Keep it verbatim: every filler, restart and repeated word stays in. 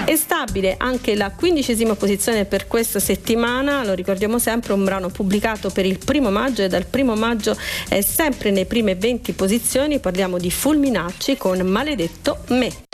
È stabile anche la quindicesima posizione per questa settimana, lo ricordiamo sempre, un brano pubblicato per il primo maggio e dal primo maggio è sempre nei prime venti posizioni. Parliamo di Fulminacci con Maledetto me.